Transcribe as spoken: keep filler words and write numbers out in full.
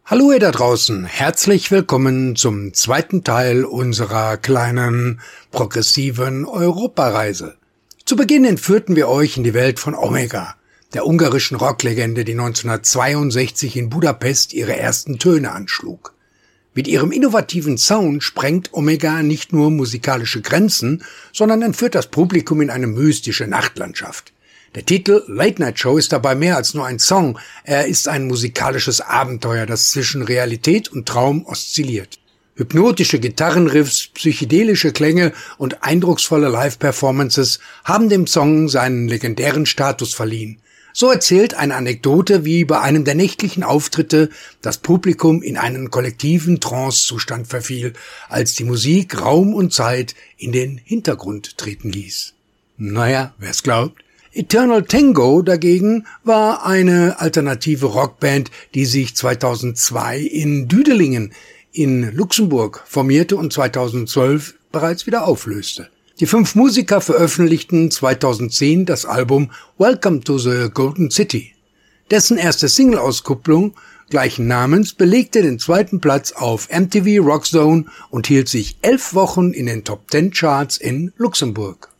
Hallo ihr da draußen, herzlich willkommen zum zweiten Teil unserer kleinen progressiven Europareise. Zu Beginn entführten wir euch in die Welt von Omega, der ungarischen Rocklegende, die neunzehnhundertzweiundsechzig in Budapest ihre ersten Töne anschlug. Mit ihrem innovativen Sound sprengt Omega nicht nur musikalische Grenzen, sondern entführt das Publikum in eine mystische Nachtlandschaft. Der Titel Late Night Show ist dabei mehr als nur ein Song, er ist ein musikalisches Abenteuer, das zwischen Realität und Traum oszilliert. Hypnotische Gitarrenriffs, psychedelische Klänge und eindrucksvolle Live-Performances haben dem Song seinen legendären Status verliehen. So erzählt eine Anekdote, wie bei einem der nächtlichen Auftritte das Publikum in einen kollektiven Trance-Zustand verfiel, als die Musik Raum und Zeit in den Hintergrund treten ließ. Naja, wer's glaubt. Eternal Tango dagegen war eine alternative Rockband, die sich zweitausendzwei in Düdelingen in Luxemburg formierte und zweitausendzwölf bereits wieder auflöste. Die fünf Musiker veröffentlichten zweitausendzehn das Album Welcome to the Golden City. Dessen erste Single-Auskopplung gleichen Namens belegte den zweiten Platz auf M T V Rock Zone und hielt sich elf Wochen in den Top Ten Charts in Luxemburg.